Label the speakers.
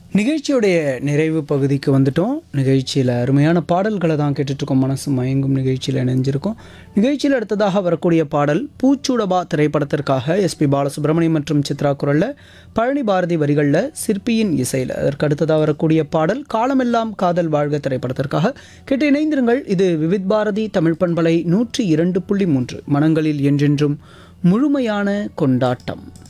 Speaker 1: நிகழ்ச்சியுடைய நிறைவு பகுதிக்கு வந்துட்டோம். நிகழ்ச்சியில் அருமையான பாடல்களை தான் கேட்டுட்ருக்கோம். மனசு மயங்கும் நிகழ்ச்சியில் இணைஞ்சிருக்கோம். நிகழ்ச்சியில் அடுத்ததாக வரக்கூடிய பாடல் பூச்சூடபா திரைப்படத்திற்காக எஸ்பி பாலசுப்ரமணியம் மற்றும் சித்ரா குரலில், பழனி பாரதி வரிகளில், சிற்பியின் இசையில். அதற்கு அடுத்ததாக வரக்கூடிய பாடல் காலமெல்லாம் காதல் வாழ்க திரைப்படத்திற்காக. கேட்டு இணைந்திருங்கள். இது விவித் பாரதி தமிழ் பண்பலை 102.3 மனங்களில் என்றென்றும் முழுமையான கொண்டாட்டம்.